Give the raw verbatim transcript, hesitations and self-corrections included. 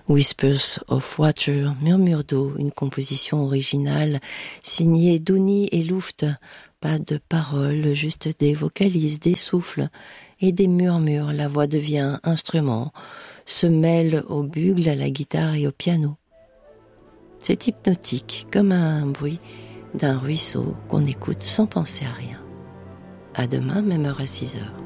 Whispers of Water, Murmure d'eau, une composition originale signée Douni et Luft. Pas de paroles, juste des vocalises, des souffles et des murmures. La voix devient instrument, se mêle au bugle, à la guitare et au piano. C'est hypnotique, comme un bruit d'un ruisseau qu'on écoute sans penser à rien. À demain, même heure à six heures.